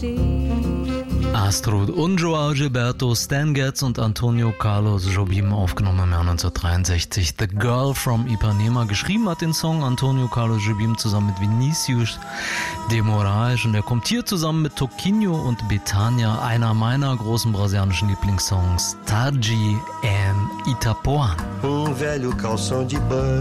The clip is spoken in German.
Astrud und Joao Gilberto, Stan Getz und Antonio Carlos Jobim aufgenommen im Jahr 1963. The Girl from Ipanema. Geschrieben hat den Song Antonio Carlos Jobim zusammen mit Vinicius de Moraes und er kommt hier zusammen mit Toquinho und Betania, einer meiner großen brasilianischen Lieblingssongs, Tarde em Itapuã. Velho calção de banho